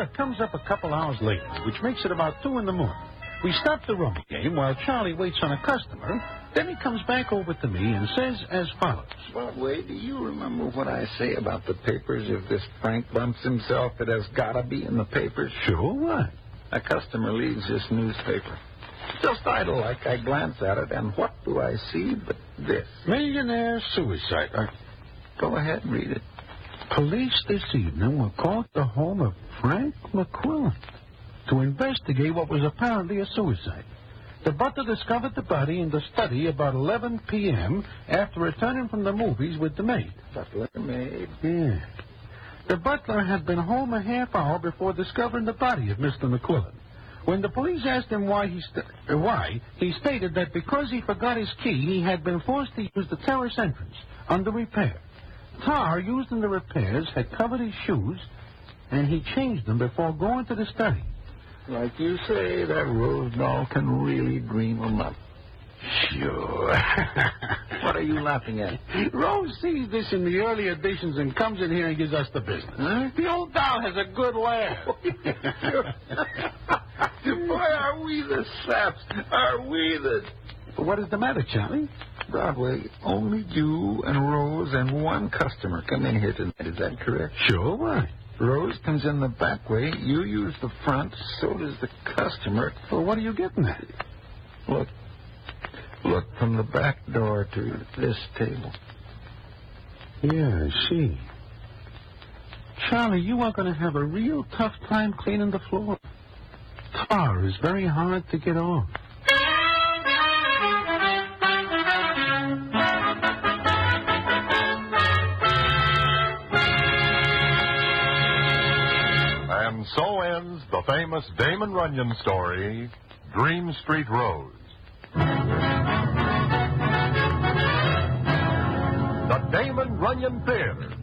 it comes up a couple hours later, which makes it about 2 in the morning. We stop the rummy game while Charlie waits on a customer. Then he comes back over to me and says as follows. Broadway, do you remember what I say about the papers? If this Frank bumps himself, it has got to be in the papers. Sure, what? A customer leaves this newspaper. Just idle like, I glance at it, and what do I see but this? Millionaire suicide. Go ahead and read it. Police this evening were called to the home of Frank McQuillan to investigate what was apparently a suicide. The butler discovered the body in the study about 11 p.m. after returning from the movies with the maid. Butler, maid? Yeah. The butler had been home a half hour before discovering the body of Mr. McQuillan. When the police asked him why, he stated that because he forgot his key, he had been forced to use the terrace entrance under repair. Tar used in the repairs had covered his shoes, and he changed them before going to the study. Like you say, that Rose doll can really dream 'em up. Sure. What are you laughing at? Rose sees this in the early editions and comes in here and gives us the business. Huh? The old doll has a good laugh. Boy, are we the saps? Are we the... What is the matter, Charlie? Broadway, only you and Rose and one customer come in here tonight. Is that correct? Sure, why? Rose comes in the back way. You use the front. So does the customer. Well, what are you getting at? Look from the back door to this table. Yeah, I see. Charlie, you are going to have a real tough time cleaning the floor. Tar is very hard to get off. And so ends the famous Damon Runyon story, Dream Street Rose. The Damon Runyon Theater